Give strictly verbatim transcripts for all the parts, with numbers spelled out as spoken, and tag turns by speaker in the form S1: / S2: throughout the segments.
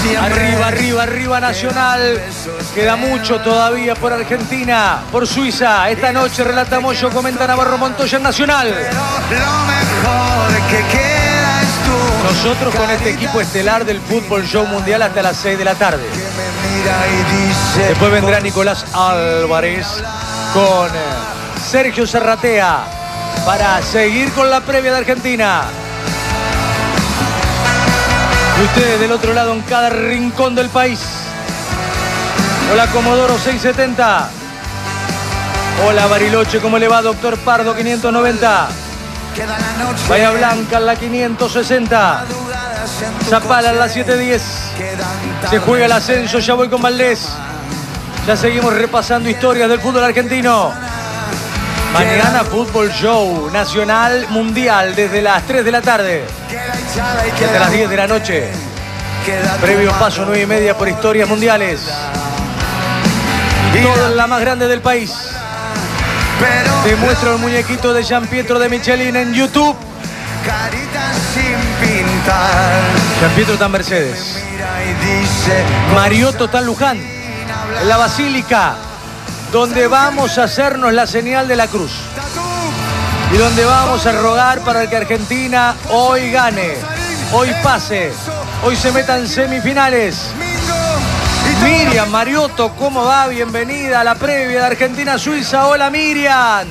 S1: Arriba, arriba, arriba Nacional. Queda mucho todavía por Argentina, por Suiza. Esta noche relata Moyo, comenta Navarro Montoya en Nacional. Nosotros con este equipo estelar del Fútbol Show Mundial hasta las seis de la tarde. Después vendrá Nicolás Álvarez con Sergio Serratea para seguir con la previa de Argentina. Y ustedes del otro lado en cada rincón del país. Hola Comodoro seiscientos setenta. Hola Bariloche, ¿cómo le va? Doctor Pardo quinientos noventa. Bahía Blanca en la quinientos sesenta. Zapala en la setecientos diez. Se juega el ascenso, ya voy con Valdés. Ya seguimos repasando historias del fútbol argentino. Mañana Fútbol Show Nacional Mundial desde las tres de la tarde y hasta las diez de la noche. Previo paso nueve y media por historias mundiales. Y todo en la más grande del país. Te muestro el muñequito de Gian Pietro de Michelin en YouTube. Gian Pietro está en Mercedes. Mariotto está en Luján, en la Basílica, donde vamos a hacernos la señal de la cruz y donde vamos a rogar para que Argentina hoy gane, hoy pase, hoy se meta en semifinales. Miriam Mariotto, ¿cómo va? Bienvenida a la previa de Argentina-Suiza. Hola Miriam.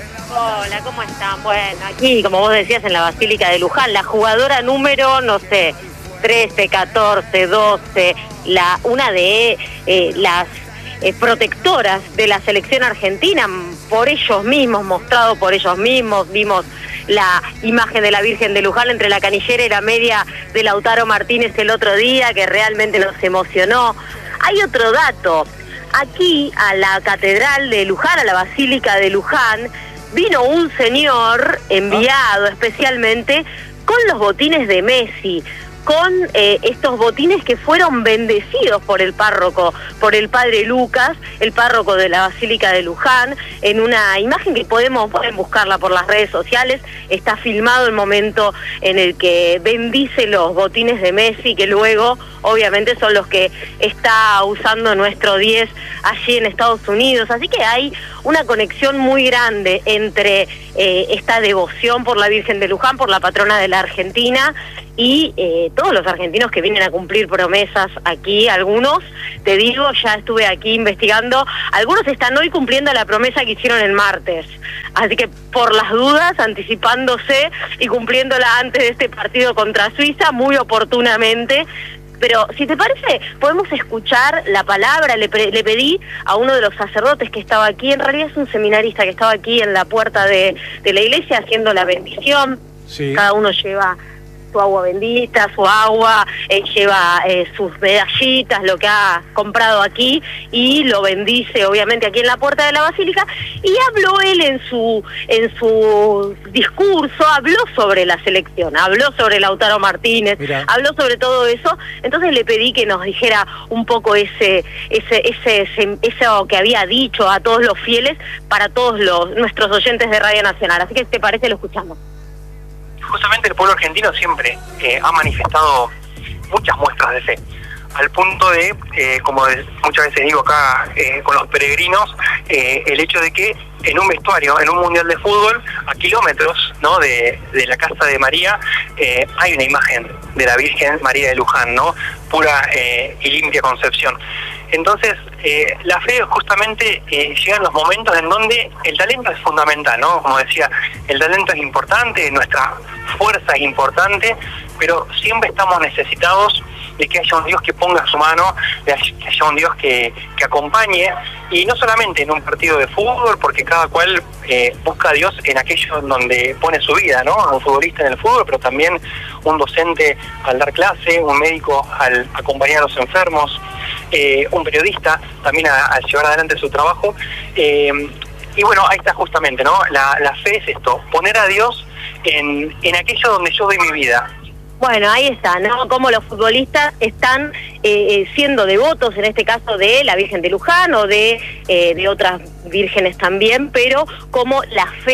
S2: Hola, ¿cómo están? Bueno, aquí, como vos decías, en la Basílica de Luján, la jugadora número, no sé, trece, catorce, doce, la, una de eh, las eh, protectoras de la selección argentina, por ellos mismos, mostrado por ellos mismos. Vimos la imagen de la Virgen de Luján entre la canillera y la media de Lautaro Martínez el otro día, que realmente nos emocionó. Hay otro dato. Aquí, a la Catedral de Luján, a la Basílica de Luján, vino un señor enviado especialmente con los botines de Messi, con eh, estos botines que fueron bendecidos por el párroco, por el padre Lucas, el párroco de la Basílica de Luján, en una imagen que podemos, pueden buscarla por las redes sociales. Está filmado el momento en el que bendice los botines de Messi, que luego obviamente son los que está usando nuestro diez allí en Estados Unidos. Así que hay una conexión muy grande entre eh, esta devoción por la Virgen de Luján, por la patrona de la Argentina, y eh, todos los argentinos que vienen a cumplir promesas aquí. Algunos, te digo, ya estuve aquí investigando, algunos están hoy cumpliendo la promesa que hicieron el martes, así que por las dudas, anticipándose y cumpliéndola antes de este partido contra Suiza, muy oportunamente. Pero si te parece, podemos escuchar la palabra. Le, le pedí a uno de los sacerdotes que estaba aquí, en realidad es un seminarista que estaba aquí en la puerta de, de la iglesia haciendo la bendición. Sí. Cada uno lleva su agua bendita, su agua, eh, lleva eh, sus medallitas, lo que ha comprado aquí, y lo bendice obviamente aquí en la puerta de la Basílica. Y habló él en su en su discurso, habló sobre la selección, habló sobre Lautaro Martínez, Mirá. habló sobre todo eso. Entonces le pedí que nos dijera un poco ese ese ese, ese eso que había dicho a todos los fieles, para todos los nuestros oyentes de Radio Nacional. Así que, si te parece, lo escuchamos.
S3: Justamente el pueblo argentino siempre eh, ha manifestado muchas muestras de fe, al punto de, eh, como de, muchas veces digo acá eh, con los peregrinos, eh, el hecho de que en un vestuario, en un mundial de fútbol, a kilómetros, ¿no?, de, de la casa de María, eh, hay una imagen de la Virgen María de Luján, ¿no?, pura eh, y limpia concepción. Entonces, eh, la fe justamente eh, llega en los momentos en donde el talento es fundamental, ¿no? Como decía, el talento es importante, nuestra fuerza es importante, pero siempre estamos necesitados de que haya un Dios que ponga su mano, de que haya un Dios que, que acompañe, y no solamente en un partido de fútbol, porque cada cual eh, busca a Dios en aquello en donde pone su vida, ¿no? Un futbolista en el fútbol, pero también un docente al dar clase, un médico al acompañar a los enfermos, eh, un periodista también a, al llevar adelante su trabajo. Eh, y bueno, ahí está justamente, ¿no? La, la fe es esto, poner a Dios en, en aquello donde yo doy mi vida.
S2: Bueno, ahí está, ¿no? Como los futbolistas están eh, siendo devotos, en este caso de la Virgen de Luján o de, eh, de otras vírgenes también, pero como la fe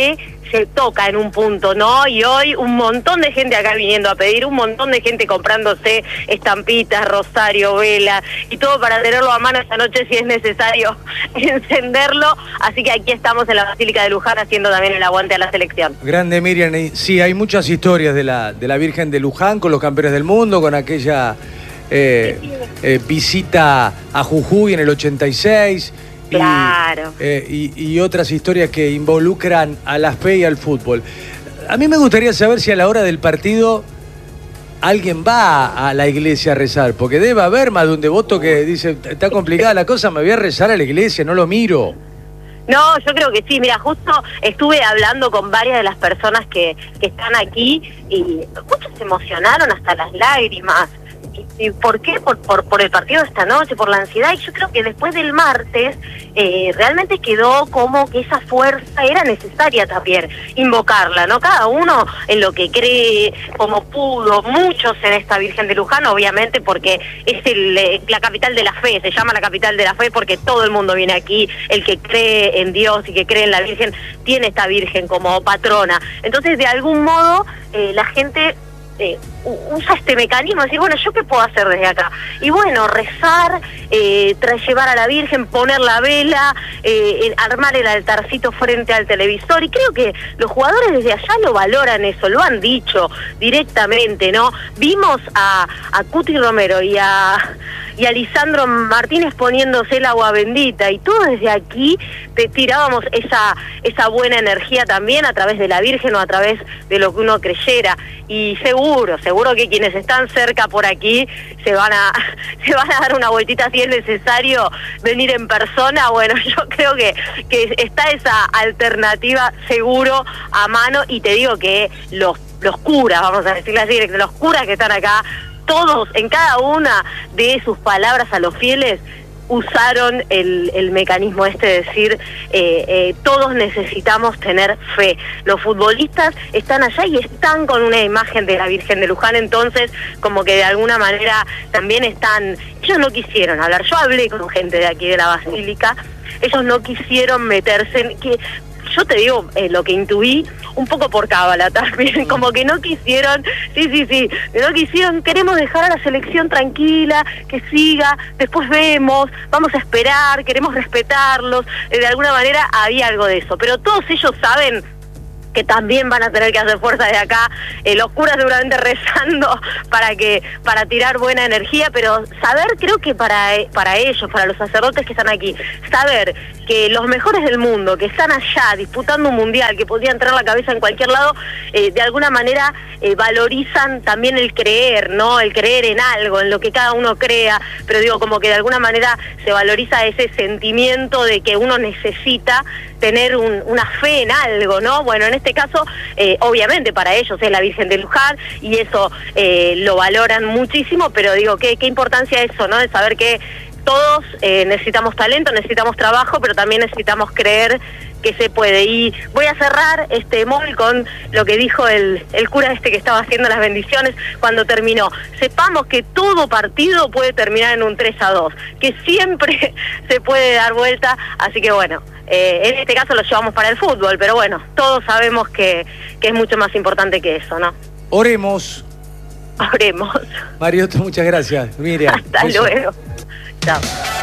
S2: se toca en un punto, ¿no? Y hoy un montón de gente acá viniendo a pedir, un montón de gente comprándose estampitas, rosario, vela y todo para tenerlo a mano esta noche si es necesario encenderlo. Así que aquí estamos en la Basílica de Luján haciendo también el aguante a la selección.
S1: Grande, Miriam. Y sí, hay muchas historias de la, de la Virgen de Luján con los campeones del mundo, con aquella eh, eh, visita a Jujuy en el ochenta y seis.
S2: Claro.
S1: Y, eh, y, y otras historias que involucran a la fe y al fútbol. A mí me gustaría saber si a la hora del partido alguien va a la iglesia a rezar, porque debe haber más de un devoto que dice, está complicada la cosa, me voy a rezar a la iglesia, no lo miro.
S2: No, yo creo que sí. Mira, justo estuve hablando con varias de las personas que, que están aquí y muchos se emocionaron hasta las lágrimas. ¿Y por qué? Por, por, por el partido de esta noche, por la ansiedad. Y yo creo que después del martes eh, realmente quedó como que esa fuerza era necesaria también, invocarla, ¿no? Cada uno en lo que cree, como pudo, muchos en esta Virgen de Luján, obviamente porque es el, la capital de la fe, se llama la capital de la fe porque todo el mundo viene aquí, el que cree en Dios y que cree en la Virgen, tiene esta Virgen como patrona. Entonces, de algún modo, eh, la gente... Eh, usa este mecanismo de decir, bueno, ¿yo qué puedo hacer desde acá? Y bueno, rezar, eh, tras llevar a la Virgen, poner la vela, eh, armar el altarcito frente al televisor, y creo que los jugadores desde allá lo valoran eso, lo han dicho directamente, ¿no? Vimos a, a Cuti Romero y a, y a Lisandro Martínez poniéndose el agua bendita, y todos desde aquí te tirábamos esa, esa buena energía también a través de la Virgen o a través de lo que uno creyera, y seguro, seguro que quienes están cerca por aquí se van a se van a dar una vueltita si es necesario venir en persona. Bueno, yo creo que, que está esa alternativa seguro a mano, y te digo que los, los curas, vamos a decirle así, los curas que están acá, todos, en cada una de sus palabras a los fieles, usaron el, el mecanismo este de decir eh, eh, todos necesitamos tener fe. Los futbolistas están allá y están con una imagen de la Virgen de Luján, entonces como que de alguna manera también están, ellos no quisieron hablar, yo hablé con gente de aquí de la Basílica, ellos no quisieron meterse en que... Yo te digo eh, lo que intuí, un poco por cábala también, como que no quisieron, sí, sí, sí, no quisieron, queremos dejar a la selección tranquila, que siga, después vemos, vamos a esperar, queremos respetarlos, eh, de alguna manera había algo de eso, pero todos ellos saben que también van a tener que hacer fuerza de acá, eh, los curas seguramente rezando para que para tirar buena energía, pero saber, creo que para, para ellos, para los sacerdotes que están aquí, saber que los mejores del mundo, que están allá disputando un mundial, que podrían tener la cabeza en cualquier lado, eh, de alguna manera eh, valorizan también el creer, ¿no? El creer en algo, en lo que cada uno crea, pero digo, como que de alguna manera se valoriza ese sentimiento de que uno necesita tener un, una fe en algo, ¿no? Bueno, en este caso, eh, obviamente para ellos es la Virgen de Luján y eso eh, lo valoran muchísimo, pero digo, ¿qué, qué importancia eso, ¿no? De saber que todos eh, necesitamos talento, necesitamos trabajo, pero también necesitamos creer que se puede. Y voy a cerrar este móvil con lo que dijo el, el cura este que estaba haciendo las bendiciones cuando terminó. Sepamos que todo partido puede terminar en un tres a dos, que siempre se puede dar vuelta, así que bueno, eh, en este caso lo llevamos para el fútbol, pero bueno, todos sabemos que, que es mucho más importante que eso, ¿no?
S1: Oremos.
S2: Oremos.
S1: Mariotto, muchas gracias. Miriam.
S2: Hasta
S1: eso.
S2: luego. Chao.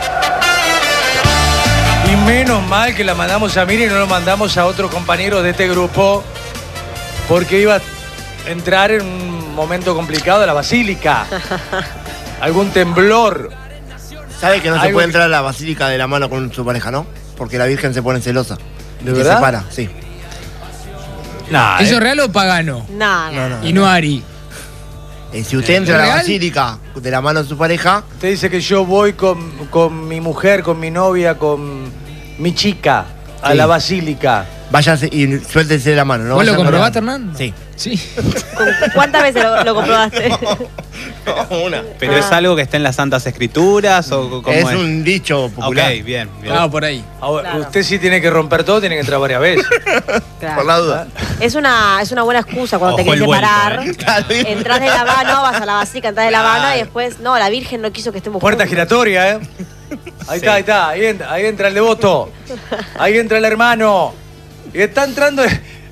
S1: Y menos mal que la mandamos a Miriam y no lo mandamos a otros compañeros de este grupo, porque iba a entrar en un momento complicado de la Basílica. Algún temblor.
S4: ¿Sabe que no se
S1: Algo
S4: puede
S1: que...
S4: entrar a la Basílica de la mano con su pareja, no? Porque la Virgen se pone celosa.
S1: ¿De
S4: y
S1: verdad?
S4: se separa, sí.
S1: Nah,
S5: ¿Eso
S1: eh.
S5: es real o pagano?
S6: No,
S4: No, no.
S5: Y no Ari.
S4: Eh, si usted entra a la
S5: ¿Real?
S4: Basílica de la mano de su pareja...
S1: Usted dice que yo voy con, con mi mujer, con mi novia, con mi chica a
S4: Sí.
S1: la Basílica.
S4: Váyase y suéltese de la mano, ¿no?
S5: ¿Vos lo
S4: Vayan con
S5: comprobaste,
S4: la-
S5: Hernán?
S4: Sí.
S5: Sí.
S6: ¿Cuántas veces lo, lo comprobaste?
S4: No, una.
S7: ¿Pero
S6: Ah.
S7: es algo que está en las Santas Escrituras o cómo
S4: Es
S7: es?
S4: un dicho popular.
S7: Ok, bien, bien.
S5: Ah, por ahí.
S1: Ahora,
S6: Claro.
S1: usted sí tiene que romper todo, tiene que entrar varias veces.
S6: Claro.
S4: Por la duda.
S6: Es una, es una buena excusa cuando
S7: Ojo
S6: te querés
S7: el vuelco,
S6: separar.
S7: ¿eh?
S4: Claro.
S6: Entrás de la mano, vas a la basílica, entras de la
S4: Claro.
S6: mano y después, no, la Virgen no quiso que estemos
S1: Puerta
S6: juntos.
S1: giratoria, ¿eh? Ahí está, ahí está. Ahí entra, ahí entra el devoto. Ahí entra el hermano. Y está entrando...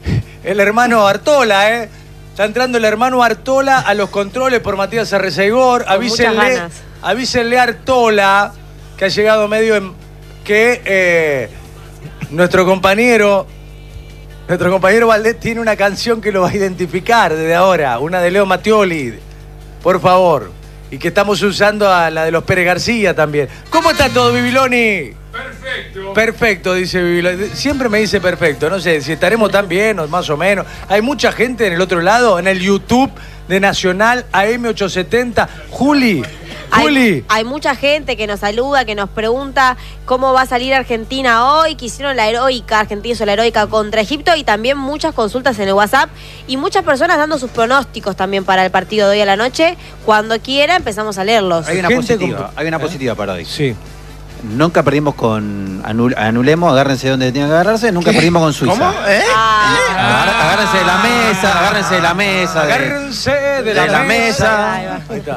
S1: el hermano Artola, ¿eh? Está entrando el hermano Artola a los controles por Matías Arreceigor. Avísenle, avísenle a Artola, que ha llegado medio en... que eh, nuestro compañero, nuestro compañero Valdés tiene una canción que lo va a identificar desde ahora, una de Leo Mattioli, por favor. Y que estamos usando a la de los Pérez García también. ¿Cómo está todo, Bibiloni?
S5: Perfecto.
S1: Perfecto, dice Bibiloni. Siempre me dice perfecto. No sé si estaremos tan bien o más o menos. Hay mucha gente en el otro lado, en el YouTube de Nacional A M ochocientos setenta. Juli, Juli.
S6: Hay, hay mucha gente que nos saluda, que nos pregunta cómo va a salir Argentina hoy, que hicieron la heroica, Argentina hizo la heroica contra Egipto, y también muchas consultas en el WhatsApp y muchas personas dando sus pronósticos también para el partido de hoy a la noche. Cuando quiera empezamos a leerlos.
S8: Hay una
S1: Gente
S8: positiva,
S1: con-
S8: hay una
S1: ¿Eh?
S8: positiva para hoy.
S1: Sí.
S8: Nunca perdimos con anul- anulemos, agárrense donde tengan que agarrarse, nunca perdimos con Suiza.
S4: ¿Cómo? ¿Eh?
S6: Ah,
S8: Agar- agárrense de la mesa, agárrense de la mesa. de-
S1: Agárrense de la,
S8: de la
S1: mesa.
S6: Ahí va.
S1: Ahí está.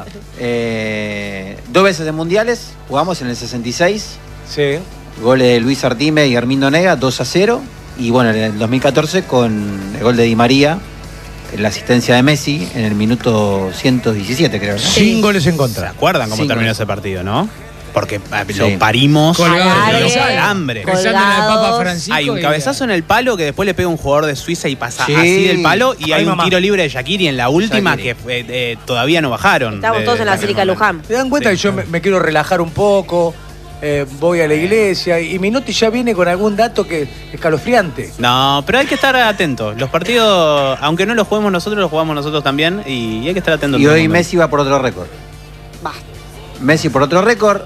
S8: eh, dos veces en mundiales, jugamos en el sesenta y seis,
S1: Sí.
S8: goles de Luis Artime y Armindo Nega, dos a cero. Y bueno, en el dos mil catorce con el gol de Di María, la asistencia de Messi en el minuto ciento diecisiete, creo, ¿no?
S1: Sin goles en
S7: ¿Se
S1: contra.
S7: acuerdan cómo
S8: Sí,
S7: terminó
S8: con-
S7: ese partido, no? Porque ah,
S8: Sí.
S7: lo parimos
S5: Colgado,
S6: Al
S7: los
S6: aire.
S7: alambres.
S6: Colgado.
S5: Rezando en el Papa
S6: Colgados.
S5: Francisco.
S7: Hay un
S5: y-
S7: cabezazo en el palo que después le pega un jugador de Suiza y pasa
S8: Sí.
S7: así del palo. Y
S1: Ay,
S7: hay un
S1: mamá.
S7: tiro libre de Shaqiri en la última
S8: Shaqiri.
S7: que eh, eh, todavía no bajaron.
S6: Estamos
S7: de-
S6: todos en la
S7: de
S6: Basílica
S7: aquel
S6: de Luján.
S7: momento.
S1: ¿Se dan cuenta
S7: Sí.
S1: que yo me, me quiero relajar un poco? Eh, voy a la iglesia y Minotti ya viene con algún dato que es escalofriante.
S7: No, pero hay que estar atentos. Los partidos, aunque no los juguemos nosotros, los jugamos nosotros también. Y hay que estar atentos.
S8: Y
S7: todo el
S8: hoy
S7: mundo.
S8: Messi va por otro récord.
S6: Basta.
S8: Messi por otro récord.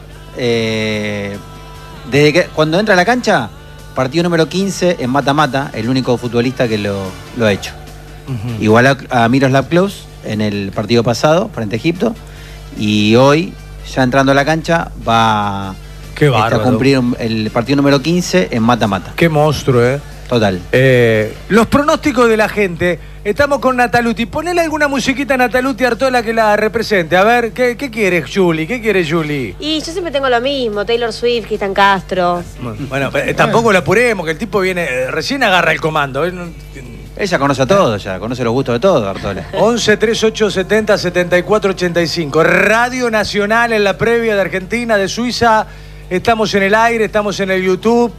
S8: eh, desde que cuando entra a la cancha, partido número quince en mata-mata, el único futbolista que lo, lo ha hecho. Igual a, a Miroslav Klose en el partido pasado frente a Egipto. Y hoy, ya entrando a la cancha, va
S1: Qué
S8: este, a
S1: bárbaro.
S8: cumplir un- el partido número quince en mata-mata.
S1: Qué monstruo, ¿eh?
S8: Total.
S1: Eh, los pronósticos de la gente. Estamos con Nataluti. Ponele alguna musiquita a Nataluti Artola que la represente. A ver, ¿qué, qué quieres, Juli? ¿Qué quieres, Juli?
S6: Y yo siempre tengo lo mismo, Taylor Swift, Cristian Castro.
S1: Bueno, eh, tampoco lo apuremos, que el tipo viene, eh, recién agarra el comando. ¿eh? No-
S8: Ella conoce a todos, ya conoce los gustos de todos, Artola.
S1: once treinta y ocho setenta setenta y cuatro ochenta y cinco. Radio Nacional en la previa de Argentina, de Suiza. Estamos en el aire, estamos en el YouTube.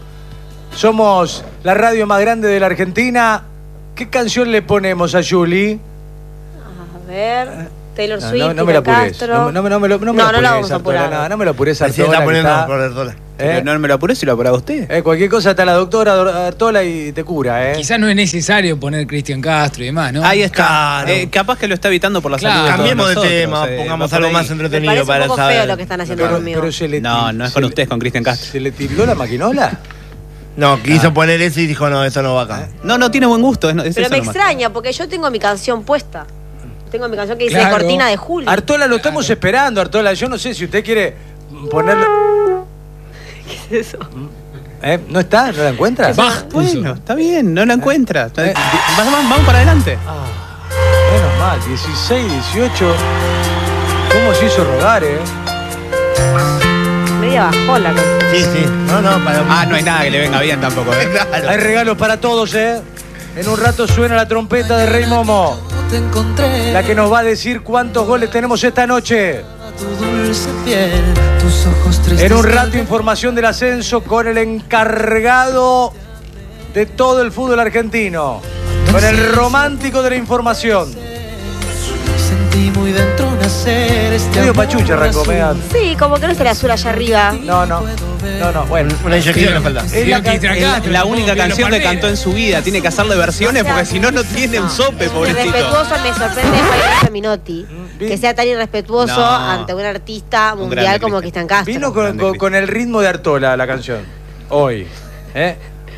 S1: Somos la radio más grande de la Argentina. ¿Qué canción le ponemos a Julie?
S6: A ver, Taylor
S1: No,
S6: Swift,
S1: no, no me la
S6: Cristian
S1: apures.
S6: Castro.
S1: No, no, no me lo, no me
S6: No,
S1: lo
S6: no la
S1: apures,
S6: vamos a
S1: Artola,
S6: apurar.
S1: no, no me lo apures,
S4: Así
S1: Artola.
S4: está
S1: que
S4: poniendo
S1: está-
S4: por Artola.
S1: ¿eh?
S7: No me lo apuré si lo apuraba usted.
S1: Eh, cualquier cosa está la doctora Artola y te cura, ¿eh?
S5: Quizás no es necesario poner Cristian Castro y demás, ¿no?
S7: Ahí está.
S4: Claro.
S7: Eh, capaz que lo está evitando por la
S5: Claro.
S7: salud. de todos
S4: Cambiemos de
S7: nosotros,
S4: tema,
S7: eh,
S4: pongamos
S7: va por
S4: algo
S7: ahí.
S4: más
S6: Me
S4: entretenido
S6: parece un
S4: para
S6: poco
S4: saber.
S6: feo lo que están haciendo
S1: Pero,
S6: conmigo.
S1: pero se le
S7: No,
S1: ti-
S7: no es
S1: se
S7: con
S1: le-
S7: usted, es con Cristian Castro.
S1: ¿Se le tildó la maquinola?
S4: No, quiso poner eso y dijo, no, eso no va acá.
S7: No, no, tiene buen gusto. Es, es
S6: Pero
S7: eso
S6: me
S7: nomás.
S6: extraña, porque yo tengo mi canción puesta. Tengo mi canción que dice
S5: Claro.
S6: Cortina de Julio.
S1: Artola, lo estamos esperando, Artola. Yo no sé si usted quiere ponerla.
S6: ¿Qué es eso?
S1: ¿Eh? ¿No está? ¿No la encuentra?
S5: Bach puso.
S7: Bueno, está bien, no la encuentra. Está-
S1: Eh.
S7: Vamos, vamos para adelante.
S1: Ah, menos mal, dieciséis, dieciocho. ¿Cómo se hizo rogar, eh?
S6: Media bajón la canción.
S4: Sí, sí. No, no, para
S7: Ah, no hay nada que le venga bien tampoco. ¿eh?
S1: Hay regalos para todos, ¿eh? En un rato suena la trompeta de Rey Momo. La que nos va a decir cuántos goles tenemos esta noche. En un rato información del ascenso con el encargado de todo el fútbol argentino. Con el romántico de la información. Medio pachucha arrancó, Megan.
S6: Sí, como que no está el azul allá arriba.
S1: No, no. No, no, bueno.
S4: una inyección le falta.
S1: Es la,
S5: Cristian
S1: can-
S7: Es la,
S5: Castro,
S7: la
S5: supongo
S7: única
S5: que los
S7: canción que
S5: Palmeras.
S7: cantó en su vida. Tiene que hacerle versiones porque si no, no tiene un sope, pobrecito.
S6: Irrespetuoso, me sorprende de Juan Minotti.
S1: vi-
S6: Que sea tan irrespetuoso
S7: No.
S6: ante un artista
S7: Un
S6: mundial
S7: grande
S6: como
S7: Cristian.
S6: Cristian Castro.
S1: Vino con, con- con el ritmo de Artola la canción. Hoy. ¿Eh?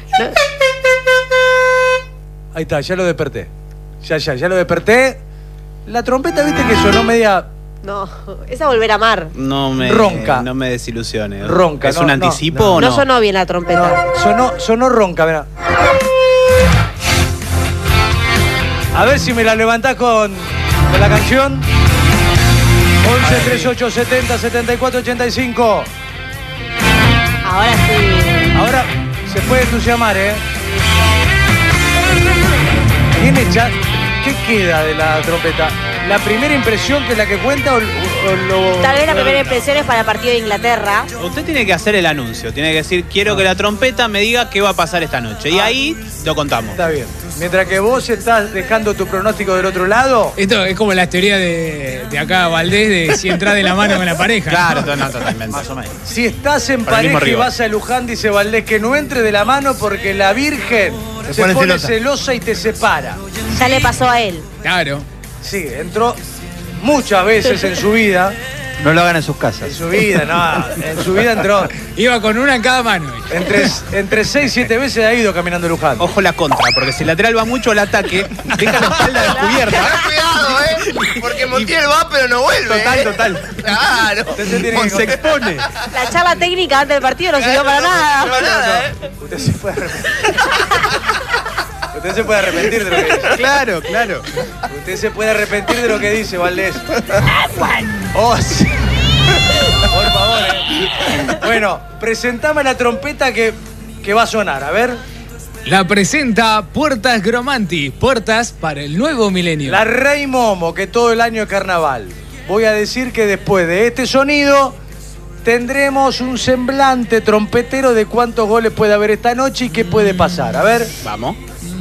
S1: Ahí está, ya lo desperté. Ya, ya, ya lo desperté. La trompeta, viste que sonó media
S6: No, esa volver a amar.
S7: No me,
S1: Ronca.
S7: No me desilusione.
S1: Ronca,
S7: ¿Es
S1: no,
S7: un
S1: no,
S7: anticipo
S1: no.
S7: o no?
S6: No sonó bien la trompeta.
S1: No, sonó, sonó ronca, mirá. A ver si me la levantás con, con la canción. once treinta y ocho setenta setenta y cuatro ochenta y cinco.
S6: Ahora sí.
S1: Ahora se puede entusiasmar, ¿eh? ¿Tiene cha- ¿Qué queda de la trompeta? ¿La primera impresión que es la que cuenta o, o lo...?
S6: Tal vez la primera impresión es para el partido de Inglaterra.
S7: Usted tiene que hacer el anuncio, tiene que decir, quiero que la trompeta me diga qué va a pasar esta noche. Y ahí lo contamos.
S1: Está bien. Mientras que vos estás dejando tu pronóstico del otro lado...
S5: Esto es como la teoría de, de acá Valdés de si entras de la mano con la pareja.
S7: Claro,
S5: ¿no?
S7: no, totalmente.
S8: Más o menos.
S1: Si estás en
S7: Para el mismo
S1: pareja y
S7: rival.
S1: vas a Luján, dice Valdés, que no entre de la mano porque la Virgen
S4: Se
S1: se
S4: pone
S1: pone
S4: celosa.
S1: celosa y te separa.
S6: Ya le pasó a él.
S5: Claro.
S1: Sí, entró muchas veces en su vida.
S8: No lo hagan en sus casas.
S1: En su vida, no. En su vida entró.
S5: Iba con una en cada mano.
S1: Entre, entre seis y siete veces ha ido caminando Luján.
S7: Ojo la contra, porque si el lateral va mucho al ataque, deja la espalda descubierta.
S4: Cuidado, ¿eh? Porque Montiel va, pero no vuelve.
S7: Total,
S4: ¿eh?
S7: total.
S4: Claro.
S1: Usted tiene que-
S7: Se expone.
S6: La charla técnica antes del partido no sirvió para
S4: No,
S6: nada.
S4: no, nada, ¿eh?
S1: Usted se puede arrepentir. Usted se puede arrepentir de lo que dice.
S7: Claro, claro.
S1: Usted se puede arrepentir de lo que dice, Valdés. Oh, sí. Por favor, eh. Bueno, presentame la trompeta que, que va a sonar, a ver.
S5: La presenta Puertas Gromanti. Puertas para el nuevo milenio.
S1: La Rey Momo, que todo el año es carnaval. Voy a decir que después de este sonido tendremos un semblante trompetero de cuántos goles puede haber esta noche y qué puede pasar. A ver.
S7: Vamos,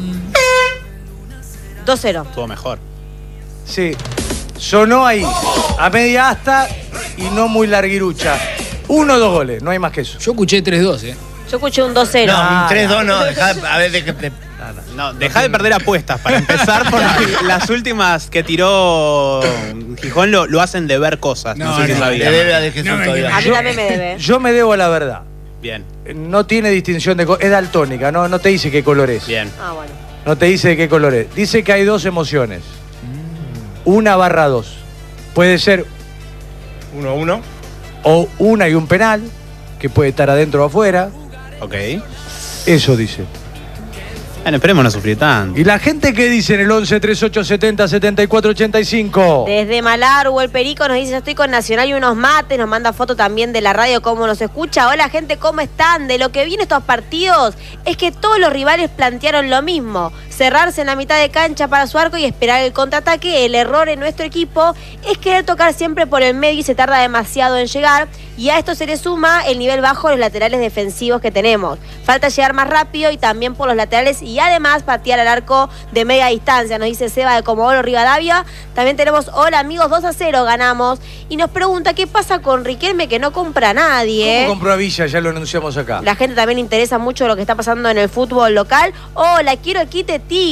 S6: dos cero.
S7: todo mejor.
S1: Sí, sonó ahí, a media asta y no muy larguirucha. Uno o dos goles, no hay más que eso.
S5: Yo escuché tres dos, ¿eh?
S6: Yo escuché un dos cero.
S4: No,
S1: Ah,
S4: un tres dos
S1: no.
S4: no. Dejá, a ver, de, de,
S7: No, deja de perder apuestas para empezar, porque las últimas que tiró Gijón lo, lo hacen de ver cosas. No,
S5: No,
S7: sé si
S5: no,
S7: sabía.
S4: le debe a De Jesús
S5: No me
S4: todavía.
S6: A mí también me debe.
S1: Yo me debo a la verdad.
S7: Bien,
S1: No tiene distinción de color, es daltónica, no, no te dice qué color es.
S7: bien.
S6: Ah, bueno.
S1: No te dice de qué color es. Dice que hay dos emociones. Una barra dos. Puede ser
S4: Uno, uno.
S1: o una y un penal, que puede estar adentro o afuera.
S7: Ok.
S1: Eso dice.
S7: Bueno, esperemos no sufrir tanto.
S1: ¿Y la gente qué dice en el once, treinta y ocho, setenta, setenta y cuatro, ochenta y cinco?
S6: Desde Malargüe, el Perico nos dice, yo estoy con Nacional y unos mates, nos manda foto también de la radio, cómo nos escucha. Hola gente, ¿cómo están? De lo que viene estos partidos es que todos los rivales plantearon lo mismo, cerrarse en la mitad de cancha para su arco y esperar el contraataque. El error en nuestro equipo es querer tocar siempre por el medio y se tarda demasiado en llegar, y a esto se le suma el nivel bajo de los laterales defensivos que tenemos. Falta llegar más rápido y también por los laterales y además patear al arco de media distancia, nos dice Seba de Comodoro Rivadavia. También tenemos, hola amigos, dos a cero ganamos, y nos pregunta qué pasa con Riquelme, que no compra a nadie.
S1: ¿Cómo compró a Villa? Ya lo anunciamos acá.
S6: La gente también interesa mucho lo que está pasando en el fútbol local. Hola, quiero el quite Tigre.